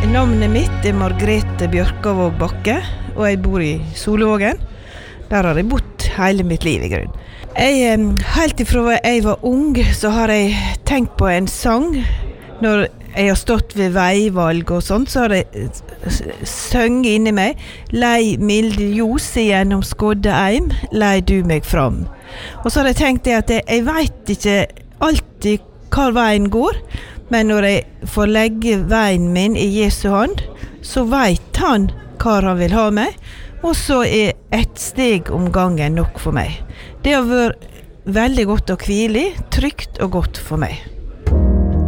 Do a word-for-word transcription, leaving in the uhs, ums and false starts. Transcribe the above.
Navnet mitt er Margrethe Bjørkavåg Bakke, og jeg bor i Solvågen. Der har jeg bodd hele mitt liv i grunn. Jeg, helt ifra jeg var ung, så har jeg tenkt på en sang. Når jeg har stått ved veivalg og sånt, så har jeg sønget inni meg. Lei milde ljos igjennom skodde eim, lei du meg fram. Og så har jeg tenkt det at jeg, jeg vet ikke alltid hvor veien går, men når jeg får legge veien min i Jesu hånd, så vet han hva han vil ha meg, og så er ett steg om gangen nok for meg. Det har vært veldig godt å hvile i, trygt og godt for meg.